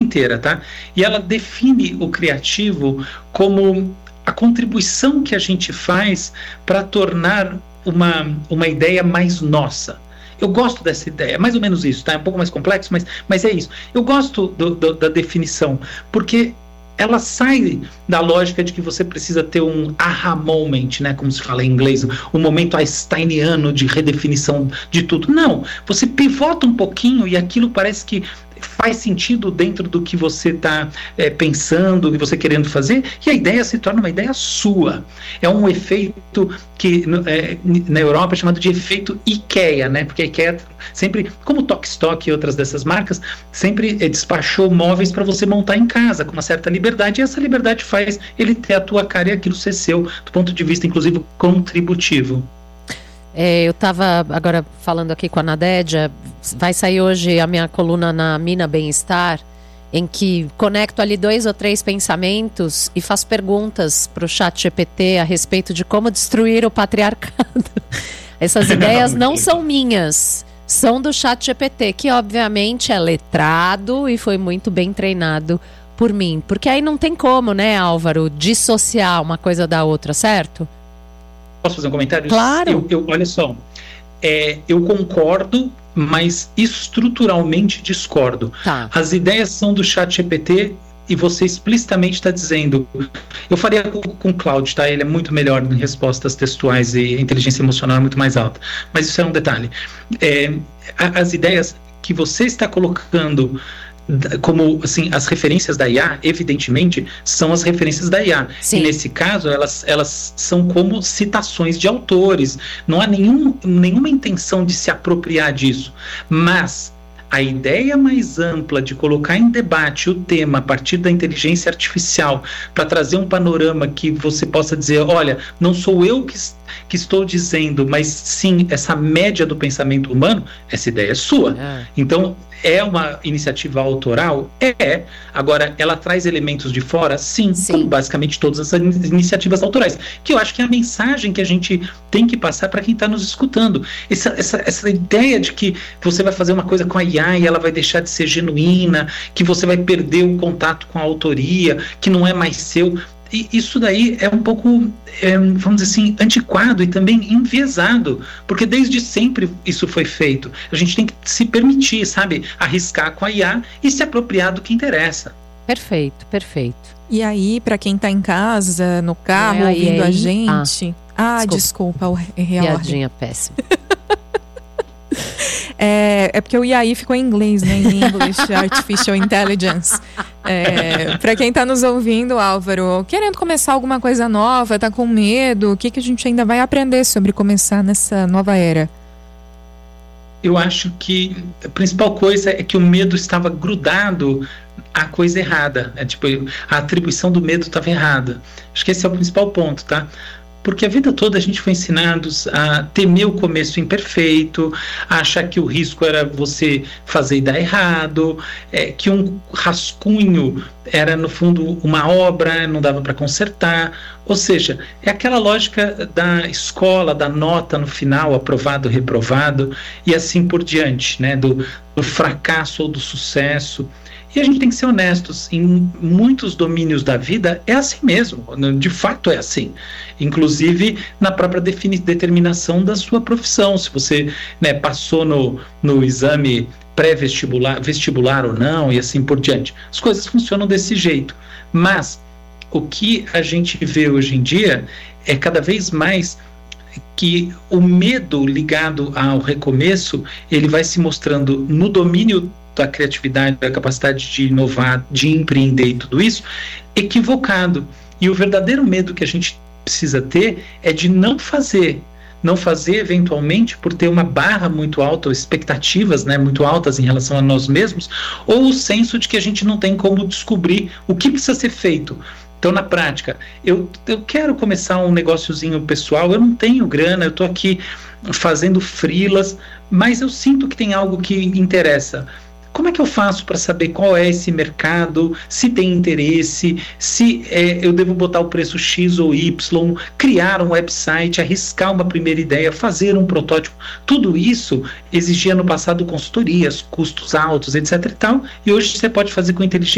inteira, tá? E ela define o criativo como a contribuição que a gente faz para tornar uma ideia mais nossa. Eu gosto dessa ideia, mais ou menos isso, tá? É um pouco mais complexo, mas é isso. Eu gosto da definição, porque ela sai da lógica de que você precisa ter um aha moment, né? Como se fala em inglês, um momento einsteiniano de redefinição de tudo. Não, você pivota um pouquinho e aquilo parece que faz sentido dentro do que você está pensando, o que você querendo fazer, e a ideia se torna uma ideia sua. É um efeito que na Europa é chamado de efeito IKEA, né? Porque a IKEA sempre, como o Tok-Stock e outras dessas marcas, sempre despachou móveis para você montar em casa, com uma certa liberdade, e essa liberdade faz ele ter a tua cara e aquilo ser seu, do ponto de vista, inclusive, contributivo. Eu estava agora falando aqui com a Nadédia, vai sair hoje a minha coluna na Mina Bem-Estar, em que conecto ali 2 ou 3 pensamentos e faço perguntas para o ChatGPT a respeito de como destruir o patriarcado. Essas ideias não são minhas, são do ChatGPT, que obviamente é letrado e foi muito bem treinado por mim. Porque aí não tem como, né, Álvaro, dissociar uma coisa da outra, certo? Posso fazer um comentário? Claro. Olha só, eu concordo, mas estruturalmente discordo. Tá. As ideias são do ChatGPT e você explicitamente está dizendo... Eu faria com o Claude, tá? Ele é muito melhor em respostas textuais e a inteligência emocional é muito mais alta. Mas isso é um detalhe. As ideias que você está colocando... como assim, as referências da IA, evidentemente, são as referências da IA. Sim. E nesse caso, elas são como citações de autores. Não há nenhuma intenção de se apropriar disso. Mas a ideia mais ampla de colocar em debate o tema a partir da inteligência artificial para trazer um panorama que você possa dizer, olha, não sou eu que estou dizendo, mas sim essa média do pensamento humano, essa ideia é sua. Então, é uma iniciativa autoral? Agora, ela traz elementos de fora? Sim. Como basicamente todas as iniciativas autorais. Que eu acho que é a mensagem que a gente tem que passar para quem está nos escutando. Essa ideia de que você vai fazer uma coisa com a IA e ela vai deixar de ser genuína, que você vai perder o contato com a autoria, que não é mais seu... E isso daí é um pouco, vamos dizer assim, antiquado e também enviesado, porque desde sempre isso foi feito. A gente tem que se permitir, sabe, arriscar com a IA e se apropriar do que interessa. Perfeito, perfeito. E aí, para quem está em casa, no carro, ouvindo a gente... desculpa, o piadinha péssima. É porque o IAI ficou em inglês, né? Em English, Artificial Intelligence. Para quem está nos ouvindo, Álvaro, querendo começar alguma coisa nova, tá com medo, o que a gente ainda vai aprender sobre começar nessa nova era? Eu acho que a principal coisa é que o medo estava grudado à coisa errada. Tipo, a atribuição do medo estava errada. Acho que esse é o principal ponto, tá? Porque a vida toda a gente foi ensinados a temer o começo imperfeito, a achar que o risco era você fazer e dar errado, que um rascunho era, no fundo, uma obra, não dava para consertar. Ou seja, é aquela lógica da escola, da nota no final, aprovado, reprovado, e assim por diante, né? Do fracasso ou do sucesso. E a gente tem que ser honestos, em muitos domínios da vida é assim mesmo, de fato é assim. Inclusive na própria determinação da sua profissão, se você, né, passou no exame pré-vestibular, vestibular ou não, e assim por diante. As coisas funcionam desse jeito. Mas o que a gente vê hoje em dia é cada vez mais que o medo ligado ao recomeço, ele vai se mostrando no domínio da criatividade, da capacidade de inovar, de empreender e tudo isso, equivocado. E o verdadeiro medo que a gente precisa ter é de não fazer eventualmente por ter uma barra muito alta, ou expectativas, né, muito altas em relação a nós mesmos, ou o senso de que a gente não tem como descobrir o que precisa ser feito. Então, na prática, eu quero começar um negóciozinho pessoal, eu não tenho grana, eu estou aqui fazendo freelas, mas eu sinto que tem algo que interessa. Como é que eu faço para saber qual é esse mercado, se tem interesse, se eu devo botar o preço X ou Y, criar um website, arriscar uma primeira ideia, fazer um protótipo? Tudo isso exigia no passado consultorias, custos altos, etc. e tal, e hoje você pode fazer com inteligência